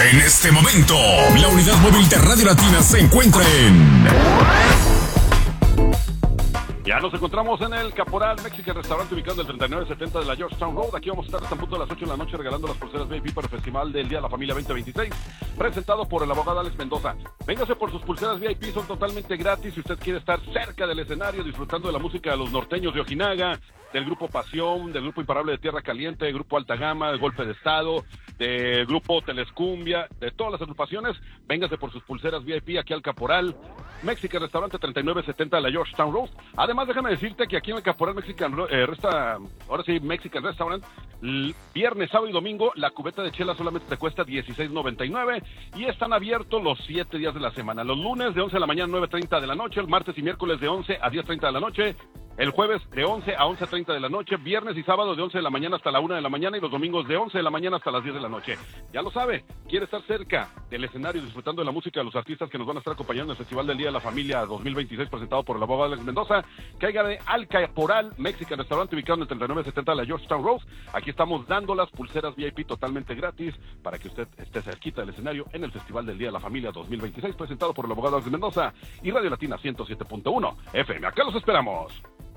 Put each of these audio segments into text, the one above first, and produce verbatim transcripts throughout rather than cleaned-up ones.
En este momento, la unidad móvil de Radio Latina se encuentra en... Ya nos encontramos en el Caporal Mexican Restaurante ubicado en el treinta y nueve setenta de la Georgetown Road. Aquí vamos a estar hasta el punto de las ocho de la noche regalando las pulseras V I P para el Festival del Día de la Familia veinte veintiséis, presentado por el abogado Alex Mendoza. Véngase por sus pulseras V I P, son totalmente gratis. Si usted quiere estar cerca del escenario disfrutando de la música de los norteños de Ojinaga, del Grupo Pasión, del Grupo Imparable de Tierra Caliente, del Grupo Alta Gama, del Golpe de Estado, del Grupo Telescumbia, de todas las agrupaciones, véngase por sus pulseras V I P aquí al Caporal Mexican Restaurante treinta y nueve setenta de la Georgetown Road. Además, déjame decirte que aquí en el Caporal Mexican eh, Resta, ahora sí, Mexican Restaurant, viernes, sábado y domingo, la cubeta de chela solamente te cuesta dieciséis noventa y nueve y están abiertos los siete días de la semana. Los lunes de once de la mañana a nueve treinta de la noche, el martes y miércoles de once a diez treinta de la noche, el jueves de once a once treinta de la noche, viernes y sábado de once de la mañana hasta la una de la mañana y los domingos de once de la mañana hasta las diez de la noche. Ya lo sabe, quiere estar cerca del escenario disfrutando de la música de los artistas que nos van a estar acompañando en el Festival del Día de la Familia dos mil veintiséis presentado por el abogado Alex Mendoza. Caiga de al Caporal Mexican Restaurante ubicado en el treinta y nueve setenta de la Georgetown Road. Aquí estamos dando las pulseras V I P totalmente gratis para que usted esté cerquita del escenario en el Festival del Día de la Familia dos mil veintiséis presentado por el abogado Alex Mendoza y Radio Latina ciento siete punto uno F M. Acá los esperamos.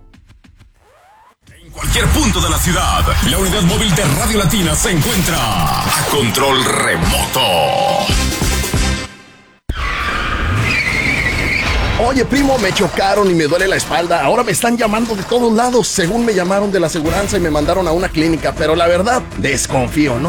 En cualquier punto de la ciudad, la unidad móvil de Radio Latina se encuentra a control remoto. Oye, primo, me chocaron y me duele la espalda. Ahora me están llamando de todos lados. Según me llamaron de la aseguranza y me mandaron a una clínica, pero la verdad, desconfío, ¿no?